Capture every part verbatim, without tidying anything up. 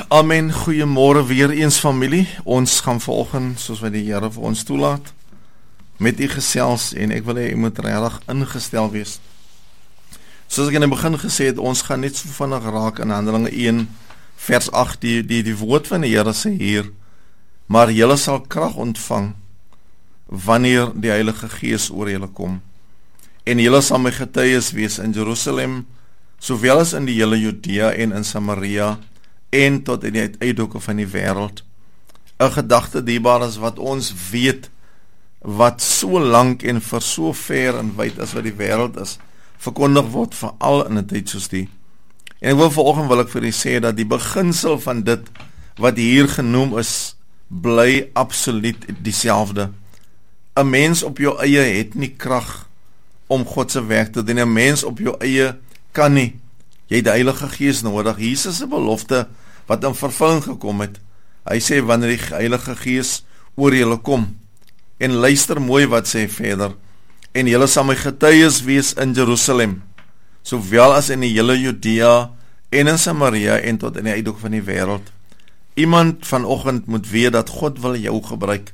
Amen, goeiemôre weer eens familie. Ons gaan vanoggend, soos wat die Here vir ons toelaat, met u gesels en ek wil hê u moet regtig ingestel wees. Soos ek in die begin gesê het, ons gaan net so vinnig raak in Handelinge een vers agt, die, die, die woord van die Here sê hier, maar julle sal krag ontvang wanneer die Heilige Gees oor julle kom. En julle sal my getuies wees in Jerusalem, sowel as in die hele Judea en in Samaria, en tot in die uithoeke van die wêreld. 'n Gedagte dierbaar is wat ons weet, wat so lank en vir so ver en wyd as wat die wêreld is, verkondig word veral in 'n tyd soos die. En ek wil vanoggend wil ek vir u sê dat die beginsel van dit wat hier genoem is, bly absoluut dieselfde. 'n Mens op jou eie het nie krag om God se werk te doen. 'n Mens op jou eie kan nie. Jy het die Heilige Gees nodig. Jesus se belofte wat in vervulling gekom het. Hy sê wanneer die Heilige Gees oor julle kom. En luister mooi wat sê verder. En julle sal my getuies wees in Jerusalem, sowel as in die hele Judea en in Samaria en tot in die uithoek van die wêreld. Iemand vanoggend moet weet dat God wil jou gebruik,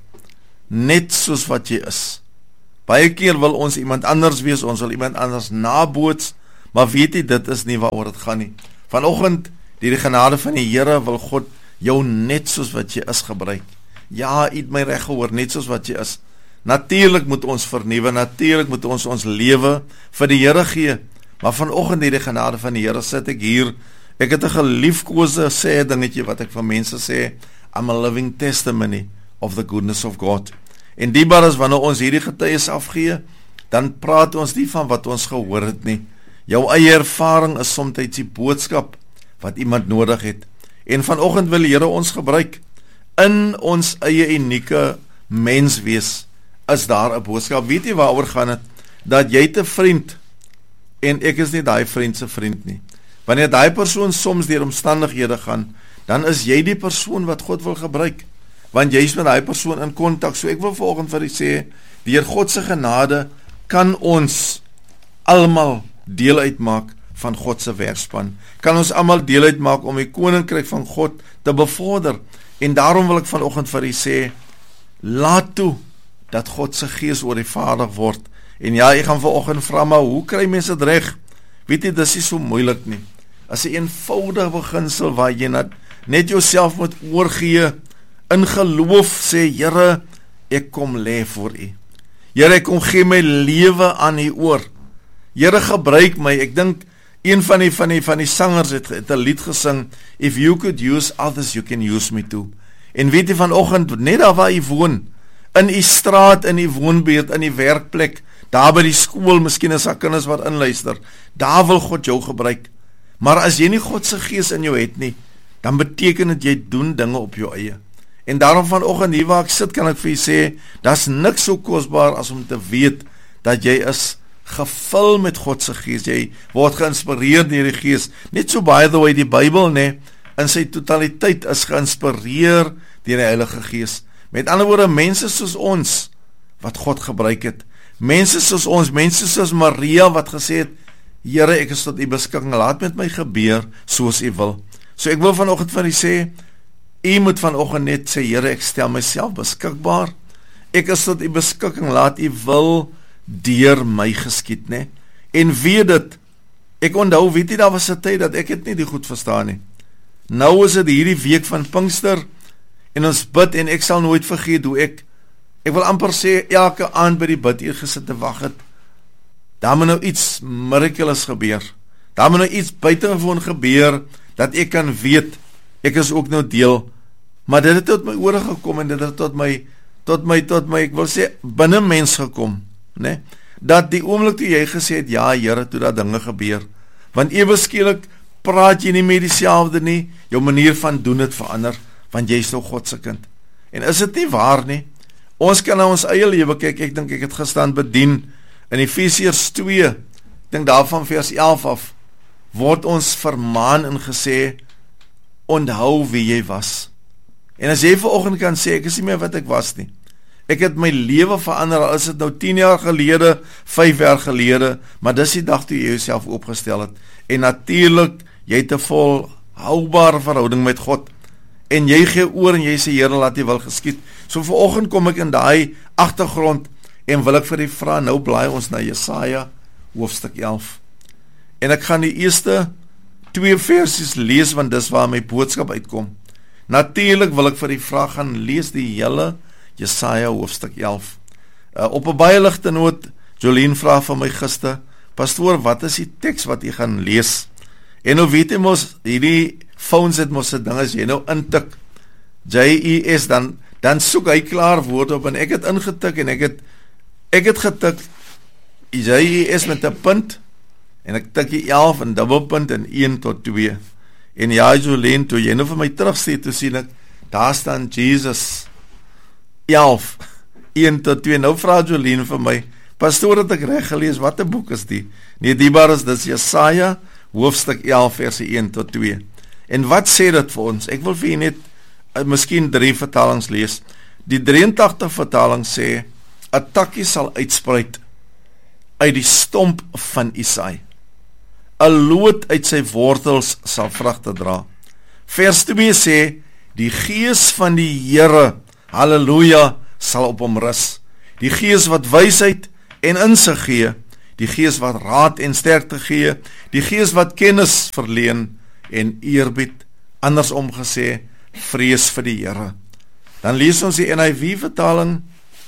net soos wat jy is. Baie keer wil ons iemand anders wees, ons wil iemand anders naboots, maar weet jy, dit is nie waaroor dit gaan nie. Vanoggend, deur die genade van die Here, wil God jou net soos wat jy is gebruik. Ja, u het my reg gehoor, net soos wat jy is. Natuurlik moet ons vernuwe, natuurlik moet ons ons lewe vir die Here gee. Maar vanoggend, deur die genade van die Here, sit ek hier. Ek het 'n geliefkoose sê dingetjie wat ek van mense sê, I'm a living testimony of the goodness of God. En diebaar is wanneer ons hierdie getuies afgee, dan praat ons nie van wat ons gehoor het nie. Jou eie ervaring is soms die boodskap wat iemand nodig het. En vanoggend wil die Here ons gebruik. In ons eie unieke menswees is daar 'n boodskap. Weet jy waaroor gaan dit? Dat jy 'n vriend, en ek is nie daai vriend se vriend nie. Wanneer daai persoon soms deur omstandighede gaan, dan is jy die persoon wat God wil gebruik. Want jy is met daai persoon in kontak. So ek wil vanoggend vir u sê, deur God se genade kan ons almal deel uitmaak van God se werkspan. Kan ons almal deel uitmaak om die koninkryk van God te bevorder. En daarom wil ek vanoggend vir u sê, laat toe dat God se Gees oor die Vader word. En ja, ek gaan vanoggend vra, maar hoe kry mense dit reg? Weet jy, dis nie so moeilik nie. As 'n eenvoudige beginsel waar jy net, net jouself moet oorgee, in geloof sê, Here, ek kom lê voor u. Here, ek kom gee my lewe aan u oor. Here, gebruik my. Ek dink een van die van die van die sangers het, het 'n lied gesing, if you could use others, you can use me too. En weet jy, vanoggend, net daar waar u woon, in u straat, in u woonbuurt, in die werkplek, daar by die skool, miskien is daar kinders wat inluister, daar wil God jou gebruik. Maar as jy nie God se Gees in jou het nie, dan beteken dit jy doen dinge op jou eie. En daarom vanoggend hier waar ek sit, kan ek vir u sê, daar's niks so kosbaar as om te weet dat jy is gevul met God se Gees. Jy word geïnspireer deur die Gees. Net so by the way, die Bybel, nee, in sy totaliteit is geïnspireer deur die Heilige Gees. Met ander woorde, mense soos ons wat God gebruik het. Mense soos ons, mense soos Maria wat gesê het, Here, ek is tot u beskikking, laat met my gebeur soos u wil. So ek wil vanoggend van u sê, u moet vanoggend net sê, Here, ek stel myself beskikbaar. Ek is tot u beskikking, laat u wil deur my geskied, né? En weet dit, ek onthou, weet jy, daar was 'n tyd dat ek het nie die goed verstaan nie. Nou is dit hierdie week van Pinkster, en ons bid, en ek sal nooit vergeet hoe ek, ek wil amper sê, elke aand by die biduur gesit te wag het. Daar moet nou iets miraculous gebeur. Daar moet nou iets buitengewoon gebeur, dat ek kan weet, ek is ook nou deel. Maar dit het tot my ore gekom, en dit het tot my, tot my, tot my, ek wil sê, binne mens gekom, né? Dat die oomblik toe jy gesê het, ja Here, toe dat dinge gebeur. Want ewe skielik praat jy nie meer dieselfde nie, jou manier van doen het verander, want jy is nou God se kind. En is dit nie waar nie? Ons kan na ons eie lewe kyk. Ek dink ek het gestaan bedien in Efesiërs twee, ek dink daarvan vers elf af, word ons vermaan en gesê, onthou wie jy was. En as jy vanoggend kan sê, ek is nie meer wat ek was nie. Ek het my lewe verander, al is dit nou tien jaar gelede, vyf jaar gelede, maar dis die dag toe jy jouself opgestel het. En natuurlik, jy het 'n volhoubare verhouding met God. en jy gee oor en jy sê, Here, laat U wil geskied. So vanoggend kom ek in daai agtergrond en wil ek vir U vra, nou blaai ons na Jesaja hoofstuk elf. En ek gaan die eerste twee versies lees, want dis waar my boodskap uitkom. Natuurlik wil ek vir U vra, gaan lees die hele Jesaja hoofstuk elf. Uh, op 'n baie ligte noot, Jolien vra van my gister, pastoor, wat is die teks wat U gaan lees? En nou weet jy mos, hierdie phones het mos 'n ding, as jy nou intik J E S, dan dan soek hy klaar woord op, en ek het ingetik, en ek het ek het getik J E S met 'n punt, en ek tik die elf, en dubbelpunt, en een tot twee, en ja, Jolien, toe jy nou vir my terugstuur, toe sien ek, daar staan Jesus, elf, een tot twee, nou vra Jolien vir my, pastoor, het ek reg gelees, wat 'n boek is die? Nee, die bar is, dis Jesaja, hoofstuk elf, verse een tot twee, en wat sê dit vir ons? Ek wil vir jy net, uh, miskien drie vertalings lees. Die drieëntagtig vertaling sê, 'n takkie sal uitspruit uit die stomp van Isaai. 'n loot uit sy wortels sal vrugte dra. Vers twee sê, die gees van die Here, halleluja, sal op hom rus. Die gees wat wysheid en insig gee, die gees wat raad en sterkte gee, die gees wat kennis verleen en eerbied, andersom gesê, vrees vir die Here. Dan lees ons die N I V vertaling,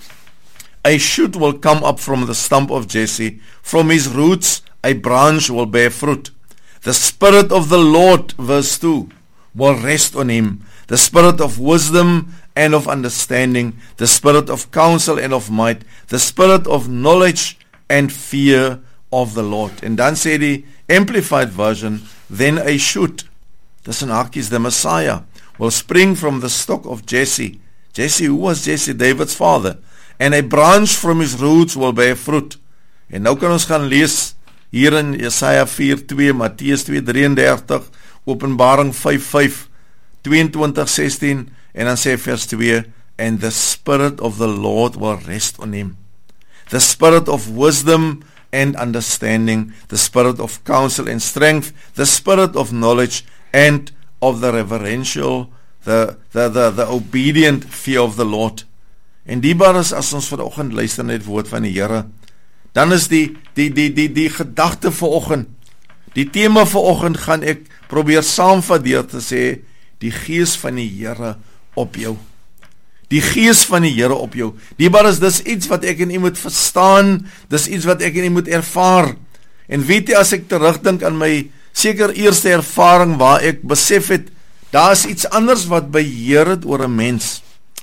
a shoot will come up from the stump of Jesse, from his roots a branch will bear fruit. The Spirit of the Lord, verse two, will rest on him, the Spirit of wisdom and of understanding, the Spirit of counsel and of might, the Spirit of knowledge and fear of the Lord. En dan sê die Amplified Version, then a shoot, dis in hakies, the Messiah, will spring from the stock of Jesse. Jesse, who was Jesse? David's father. And a branch from his roots will bear fruit. En nou kan ons gaan lees hier in Jesaja vier twee, Matteus twee drieëndertig, Openbaring vyf vyf, tweeëntwintig sestien, en dan sê vers twee, and the Spirit of the Lord will rest on him. The Spirit of wisdom and understanding, the Spirit of counsel and strength, the Spirit of knowledge and of the reverential, the, the, the, the obedient fear of the Lord. En die bar is, as ons vanoggend luister net woord van die Here, dan is die, die, die, die, die gedagte vanoggend, die tema vanoggend gaan ek probeer saamvat deur te sê, die gees van die Here op jou. Die gees van die Here op jou. Die bar is, dis iets wat ek en u moet verstaan, dis iets wat ek en u moet ervaar. En weet jy, as ek terugdink aan my seker eerste ervaring waar ek besef het, daar is iets anders wat beheer het oor 'n mens.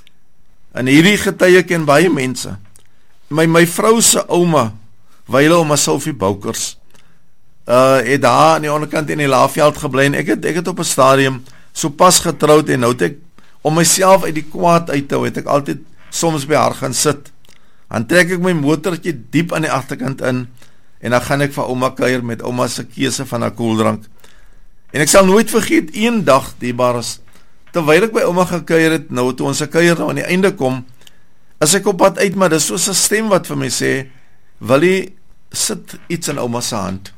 En hierdie getuie ken baie mense. My, my vrou se ouma, wyle ouma Sophie Boukers, uh, het daar aan die onderkant in die Laagveld gebly, en ek het, ek het op 'n stadium so pas getroud, en nou het ek, om myself uit die kwaad uit te hou, het ek altyd soms by haar gaan sit. Dan trek ek my motortjie diep aan die agterkant in, en dan gaan ek vir ouma kuier met ouma se keuse van haar koeldrank. En ek sal nooit vergeet, een dag, die baris, terwyl ek by ouma gekuier het, nou toe ons kuier nou aan die einde kom, as ek op pad uit, maar dis soos 'n stem wat vir my sê, wil jy sit iets in ouma se hand.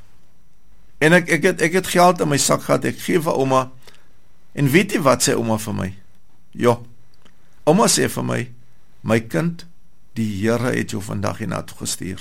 En ek, ek, het, ek het geld in my sak gehad, ek gee vir ouma, en weet jy wat sê ouma vir my? Ja, ouma sê vir my, my kind, die Here het jou vandag hiernatoe gestuur.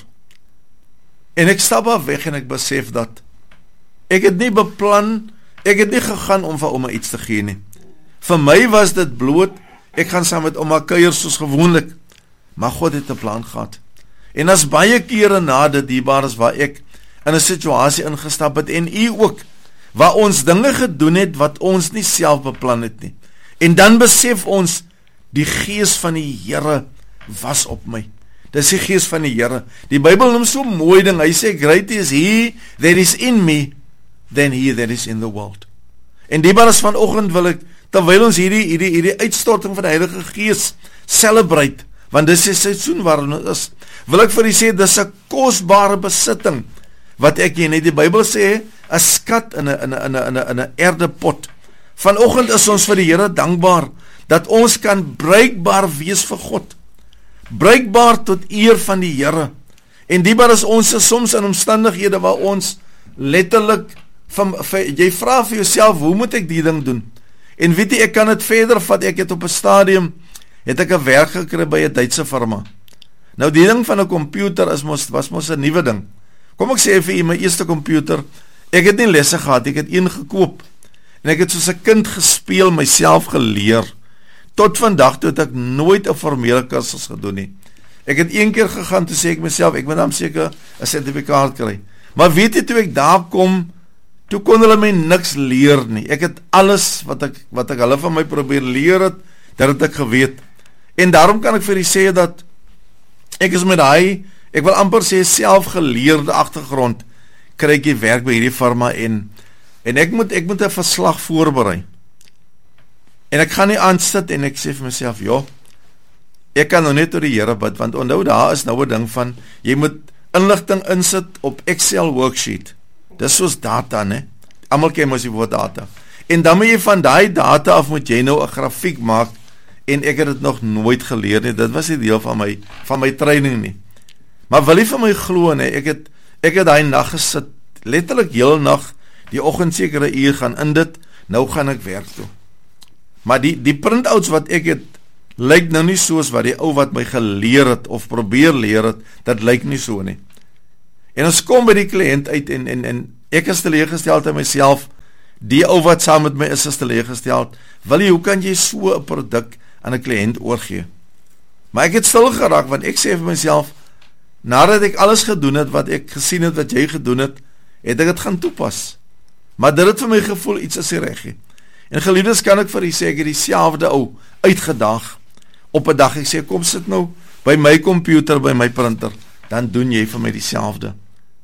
En ek stap af weg en ek besef dat, ek het nie beplan, ek het nie gegaan om vir ouma iets te gee nie. Vir my was dit bloot, ek gaan saam met ouma kuier soos gewoonlik, maar God het 'n plan gehad. En as baie kere na dit dierbaar is waar ek in 'n situasie ingestap het, en u ook, waar ons dinge gedoen het wat ons nie self beplan het nie. En dan besef ons, die gees van die Here was op my. Dis die gees van die Here. Die Bybel noem so mooi ding, hy sê, greater is he that is in me, than he that is in the world. En die bar is vanoggend wil ek, terwyl ons hierdie, hierdie, hierdie uitstorting van die Heilige Gees celebrate, want dis die seisoen waar ons is, wil ek vir u sê, dis 'n kosbare besitting, wat ek jy net, die Bybel sê, 'n skat in 'n in 'n in 'n in 'n erdepot. Vanoggend is ons vir die Here dankbaar, dat ons kan bruikbaar wees vir God, bruikbaar tot eer van die Here, en die bar is ons is soms in omstandighede waar ons letterlik, van, van, jy vra vir jouself, hoe moet ek die ding doen? En weet jy, ek kan dit verder vat, ek het op 'n stadium, het ek 'n werk gekry by 'n Duitse firma. Nou die ding van 'n komputer is mos, was mos 'n nuwe ding. Kom ek sê vir u, my eerste komputer, ek het nie lesse gehad, ek het een gekoop. En ek het soos 'n kind gespeel, myself geleer. Tot vandag toe het ek nooit 'n formele kursus gedoen nie. Ek het een keer gegaan, toe sê ek myself, ek moet dan seker 'n sertifikaat kry. Maar weet jy, toe ek daar kom, toe kon hulle my niks leer nie. Ek het alles wat ek, wat ek hulle van my probeer leer het, dat het ek geweet. En daarom kan ek vir u sê dat, ek is met hy, ek wil amper sê selfgeleerde agtergrond, kry ek die werk by hierdie firma en, en ek moet, ek moet 'n verslag voorberei. En ek gaan nie aansit en ek sê vir myself, joh, ek kan nou net tot die Here bid, want onthou daar is nou 'n ding van, jy moet inligting insit op Excel worksheet. Dis soos data, ne? Almal ken mos die woord data. En dan moet jy van daai data af moet jy nou 'n grafiek maak, en ek het dit nog nooit geleer nie. Dit was nie deel van my van my training nie. Maar wil jy vir my glo, ne? Ek het ek het daai nag gesit, letterlik heel nag, die oggend sekere uur gaan in dit, nou gaan ek werk toe. Maar die die printouts wat ek het, lyk nou nie soos wat die ou wat my geleer het, of probeer leer het, dit lyk nie so nie. En ons kom by die kliënt uit, en, en, en ek is teleurgesteld in myself, die ou wat saam met my is, is teleurgesteld, wil jy, hoe kan jy so 'n produk aan 'n kliënt oorgee? Maar ek het stil geraak, want ek sê vir myself, nadat ek alles gedoen het, wat ek gesien het, wat jy gedoen het, het ek het gaan toepas. Maar dit het vir my gevoel, iets is nie reg nie. En geliefdes, kan ek vir u sê, ek het dieselfde ou uitgedaag, op 'n dag, ek sê, kom sit nou, by my komputer, by my printer, dan doen jy vir my dieselfde.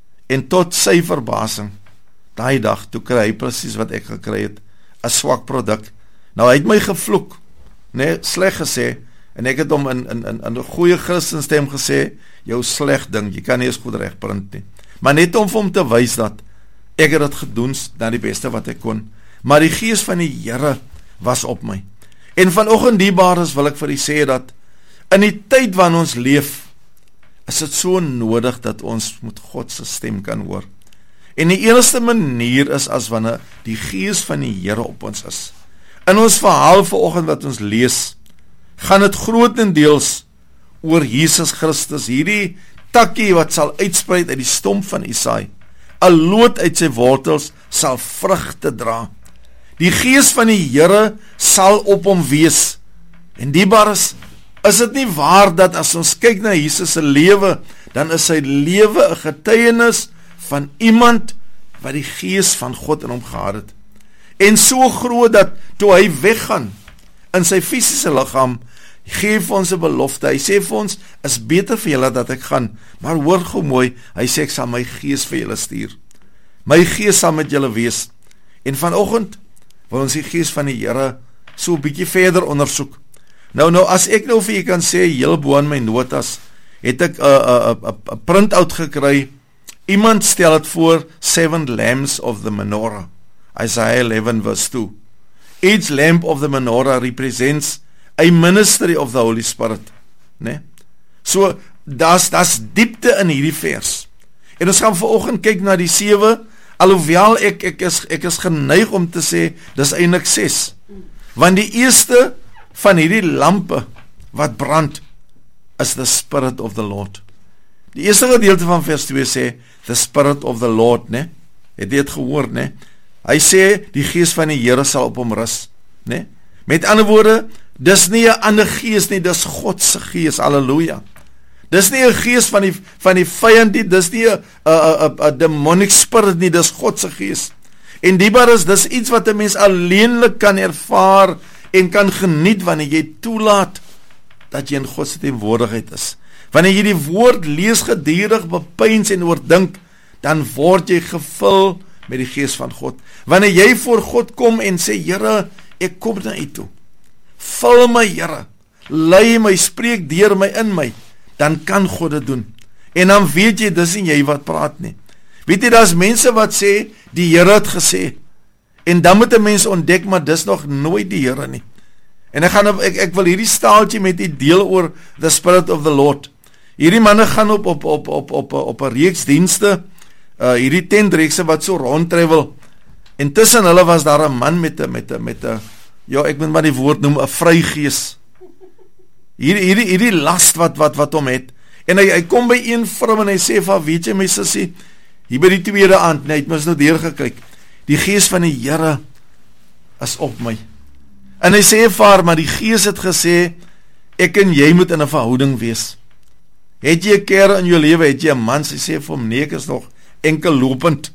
En tot sy verbasing, daai dag, toe kry hy presies wat ek gekry het, 'n swak produk. Nou, hy het my gevloek, nee, sleg gesê, en ek het hom in, in, in, in 'n goeie Christenstem gesê, jou sleg ding, jy kan nie eens goed reg print nie. Maar net om vir hom te wys dat, ek het het gedoen, na die beste wat ek kon, maar die gees van die Here was op my. En vanoggend die bares wil ek vir u sê dat, in die tyd waarin ons leef, is dit so nodig dat ons moet God se stem kan hoor. En die enigste manier is as wanneer die gees van die Here op ons is. In ons verhaal vanoggend wat ons lees, gaan dit grootendeels oor Jesus Christus, hierdie takkie wat sal uitsprei uit die stomp van Isaai. 'n Loot uit sy wortels sal vrugte dra. Die gees van die Here sal op hom wees. En die bares, is dit nie waar dat as ons kyk na Jesus se lewe, dan is sy lewe 'n getuienis van iemand wat die gees van God in hom gehad het. En so groot dat toe hy weggaan in sy fisiese liggaam, gee vir ons 'n belofte. Hy sê vir ons, is beter vir julle dat ek gaan, maar hoor gou mooi, hy sê ek sal my gees vir julle stuur. My gees sal met julle wees. En vanoggend wil ons die gees van die Here so 'n bietjie verder ondersoek. Nou nou as ek nou vir julle kan sê, heel bo in my notas, het ek 'n 'n 'n printout gekry. Iemand stel dit voor, seven lamps of the menorah. Isaiah eleven verse two. Each lamp of the menorah represents a ministry of the Holy Spirit, né? So das das diepte in hierdie vers. En ons gaan vanoggend kyk na die sewe, alhoewel ek ek is ek is geneig om te sê dis eintlik ses. Want die eerste van hierdie lampe wat brand is the Spirit of the Lord. Die eerste gedeelte van vers twee sê the Spirit of the Lord, né? Het jy dit gehoor, né? Hy sê die gees van die Here sal op hom rus, né? Met ander woorde, dis nie 'n ander gees nie, dis God se gees. Halleluja. Dis nie 'n gees van die van die vyand nie, dis nie 'n 'n 'n demonic spirit nie, dis God se gees. En diebaar is dis iets wat 'n mens alleenlik kan ervaar en kan geniet wanneer jy toelaat dat jy in God se teenwoordigheid is. Wanneer jy die woord lees gedurig, bepeins en oordink, dan word jy gevul met die gees van God. Wanneer jy voor God kom en sê, Here, ek kom na U toe. Vul my, Here. Lei my, spreek deur my, in my. Dan kan God dit doen. En dan weet jy, dis nie jy wat praat nie. Weet jy, daar's mense wat sê, die Here het gesê. En dan moet 'n mens ontdek, maar dis nog nooit die Here nie. En ek gaan ek, ek wil hierdie staaltjie met u deel oor the Spirit of the Lord. Hierdie manne gaan op op op op op op 'n reeks dienste, uh, hierdie tentreekse wat so rondtravel. En tussen hulle was daar 'n man met 'n met 'n met 'n ja, ek moet maar die woord noem, 'n vrygees. Hierdie, hierdie, hierdie last wat, wat, wat hom het. En hy, hy kom by een vrou en hy sê van, weet jy my sussie, hier by die tweede aand, nee, hy het mys nou deurgekyk, die gees van die Here is op my. En hy sê vir haar, maar die gees het gesê, ek en jy moet in 'n verhouding wees. Het jy 'n kerel in jou lewe, het jy 'n man, sy sê vir hom, nee, ek is nog enkel lopend.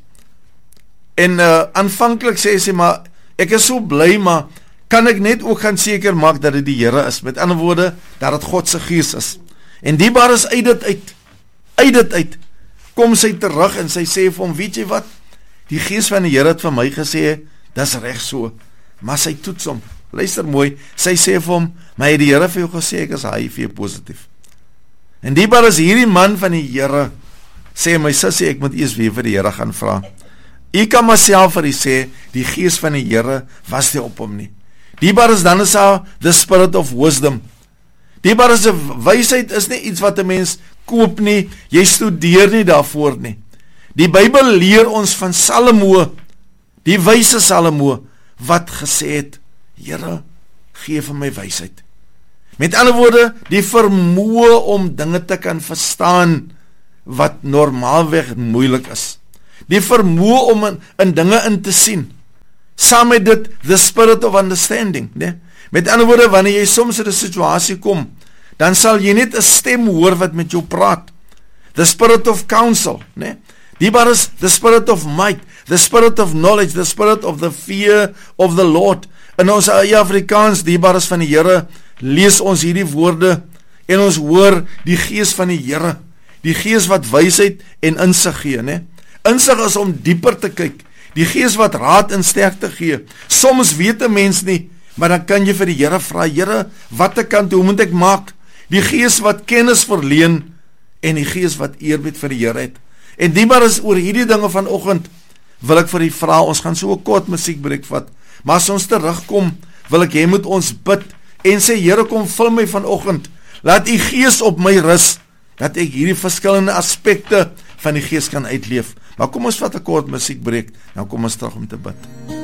En uh, aanvanklik sê sy, maar ek is so bly, maar kan ek net ook gaan seker maak dat dit die Here is, met ander woorde, dat het God se gees is. En die bar is uit dit uit, uit dit uit, kom sy terug en sy sê vir hom, weet jy wat, die gees van die Here het vir my gesê, dis reg so, maar sy toets hom, luister mooi, sy sê vir hom, maar hy die Here vir jou gesê, ek is H I V positief. En die bar is hierdie man van die Here, sê my sussie, ek moet eers weer vir die Here gaan vra. Ek kan myself vir die sê, die gees van die Here was nie op hom nie. Die bar is dan is haar, the spirit of wisdom. Die bar is, wysheid is nie iets wat 'n mens koop nie, jy studeer nie daarvoor nie. Die Bybel leer ons van Salomo, die wyse Salomo, wat gesê het, Here, gee vir my wysheid. Met ander woorde, die vermoë om dinge te kan verstaan, wat normaalweg moeilik is. Die vermoë om in, in dinge in te sien. Saam met dit, the spirit of understanding. Nee? Met ander woorde, wanneer jy soms in 'n situasie kom, dan sal jy net 'n stem hoor wat met jou praat. The spirit of counsel. Nee? Die bar is the spirit of might, the spirit of knowledge, the spirit of the fear of the Lord. In ons eie Afrikaans, die bar is van die Here, lees ons hierdie woorde, en ons hoor die gees van die Here, die gees wat wysheid en insig gee. Nee? Insig is om dieper te kyk, die gees wat raad en sterkte gee. Soms weet 'n mens nie, maar dan kan jy vir die Here vra, Here, watter kant, hoe moet ek maak? Die gees wat kennis verleen, en die gees wat eerbied vir die Here het. En die maar is oor hierdie dinge vanoggend, wil ek vir die vra, ons gaan so 'n kort musiekbreek vat, maar as ons terugkom, wil ek jy moet ons bid, en sê, Here, kom vul my vanoggend, laat u gees op my rus, dat ek hierdie verskillende aspekte van die gees kan uitleef. Maar kom ons vat 'n kort musiekbreek, dan kom ons terug om te bid.